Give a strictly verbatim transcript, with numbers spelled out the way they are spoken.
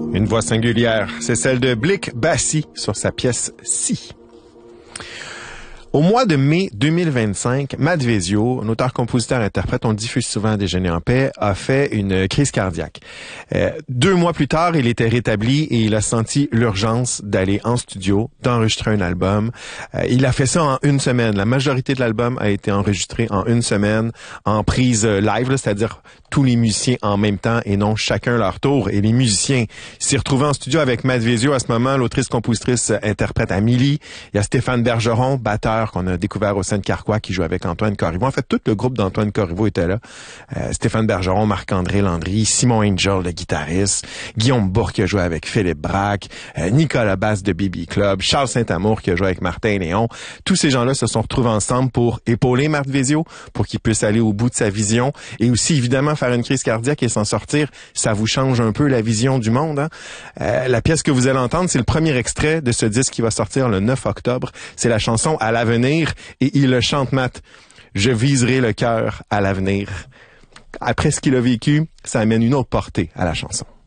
Une voix singulière, c'est celle de Blick Bassi sur sa pièce « Si ». Au mois de mai deux mille vingt-cinq, Matt Vezio, un auteur-compositeur-interprète, on le diffuse souvent à Déjeuner en paix, a fait une crise cardiaque. Euh, deux mois plus tard, il était rétabli et il a senti l'urgence d'aller en studio, d'enregistrer un album. Euh, il a fait ça en une semaine. La majorité de l'album a été enregistré en une semaine, en prise live, là, c'est-à-dire tous les musiciens en même temps et non chacun leur tour. Et les musiciens s'y retrouvaient en studio avec Matt Vezio à ce moment, l'autrice, compositrice, interprète Amélie. Il y a Stéphane Bergeron, batteur qu'on a découvert au Seine-Carquois qui joue avec Antoine Corriveau. En fait, tout le groupe d'Antoine Corriveau était là. Euh, Stéphane Bergeron, Marc-André Landry, Simon Angel, le guitariste, Guillaume Bourque qui a joué avec Philippe Braque, euh, Nicolas Basse de B B Club, Charles Saint-Amour qui a joué avec Martin Léon. Tous ces gens-là se sont retrouvés ensemble pour épauler Matt Vezio, pour qu'il puisse aller au bout de sa vision et aussi, évidemment, faire une crise cardiaque et s'en sortir. Ça vous change un peu la vision du monde, hein? Euh, la pièce que vous allez entendre, c'est le premier extrait de ce disque qui va sortir le neuf octobre. C'est la chanson « À l'avenir » et il le chante, Matt. « Je viserai le cœur à l'avenir ». Après ce qu'il a vécu, ça amène une autre portée à la chanson.